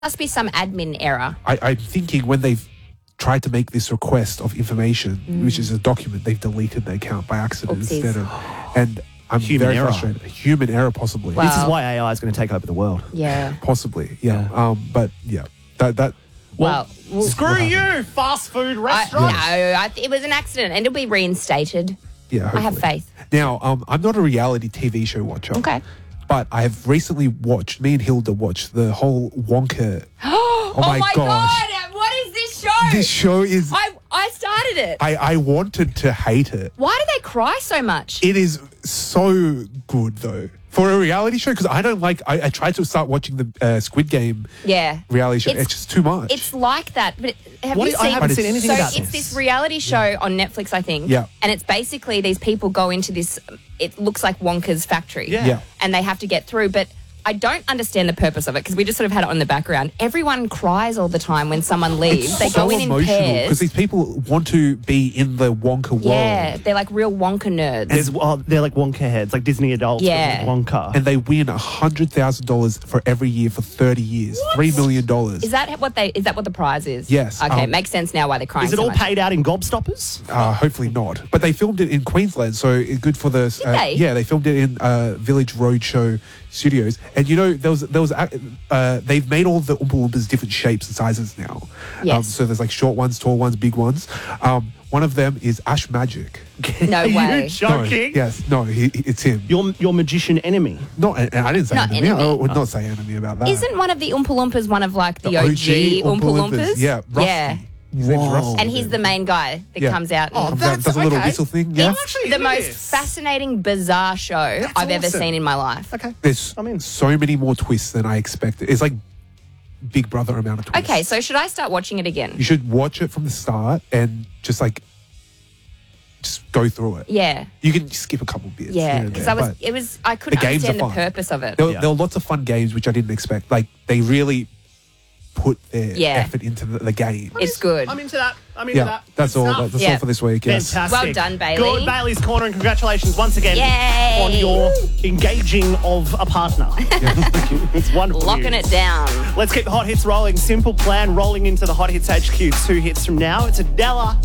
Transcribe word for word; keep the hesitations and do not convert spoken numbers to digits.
must be some admin error. I, I'm thinking when they've tried to make this request of information, Mm. which is a document, they've deleted the account by accident Oopsies. instead of. And I'm Human very error. frustrated. Human error, possibly. Wow. This is why A I is going to take over the world. Yeah. Possibly, yeah. Yeah. Um, but yeah, that that Well, well Screw you, fast food I, restaurant. no, I, it was an accident and it'll be reinstated. yeah. I have hopefully. faith. Now, um, I'm not a reality T V show watcher. Okay. But I have recently watched. Me and Hilda watched the whole Wonka. Oh, my my gosh. God. What is this show? This show is. I, I started it. I, I wanted to hate it. Why do they cry so much? It is so good though for a reality show because I don't like. I, I tried to start watching the uh, Squid Game yeah. reality show. It's, It's- just too much. It's like that, but have What you is- seen? I haven't But seen it's- anything so about it's this. this reality show on Netflix, I think. Yeah. And it's basically these people go into this. It looks like Wonka's factory. Yeah. Yeah. And they have to get through, but. I don't understand the purpose of it because we just sort of had it on the background. Everyone cries all the time when someone leaves. It's they so go in in emotional pairs. because these people want to be in the Wonka world. Yeah, they're like real Wonka nerds. There's, oh, they're like Wonka heads, like Disney adults. Yeah. With Wonka. And they win a hundred thousand dollars for every year for thirty years, three million dollars. Is that what they? Is that what the prize is? Yes, Okay, um, it makes sense now why they're crying. is it so all much. paid out in gobstoppers? Uh, hopefully not. But they filmed it in Queensland, so it's good for the. Uh, they? Yeah, they filmed it in uh, Village Roadshow Studios, and you know there was there was uh, they've made all of the Oompa Loompas different shapes and sizes now. Yes. Um, so there's like short ones, tall ones, big ones. Um, one of them is Ash Magic. No Are way. you joking? No, yes, no, he, he- it's him. Your your magician enemy. Not, and I didn't say Not enemy. enemy. I would not say enemy about that. Isn't one of the Oompa Loompas one of like the, The O G, O G Oompa Oompa Loompas? Loompas? Yeah, Rusty. Yeah. His name's Whoa. Rusty. And he's the main guy that Yeah. comes out. Oh, and Comes out, That's does a little okay. whistle thing. Yeah. actually the into most this. fascinating, bizarre show I've ever awesome. seen in my life. Okay. There's I'm in. so many more twists than I expected. It's like Big Brother amount of twists. Okay, so should I start watching it again? You should watch it from the start and just like just go through it. Yeah. You can skip a couple bits. Yeah, here and because there, I was, but it was, I couldn't the games understand the are fun. purpose of it. There, Yeah. there were lots of fun games which I didn't expect. Like they really put their Yeah. effort into the, the game. It's good. I'm into that. I'm into Yeah, that. that's Good all. stuff. That's Yeah. all for this week. Yes. Fantastic. Well done, Bailey. Good Bailey's Corner, and congratulations once again Yay. on your engaging of a partner. It's wonderful. Locking news. it down. Let's keep the hot hits rolling. Simple Plan rolling into the Hot Hits H Q two hits from now. It's Adela.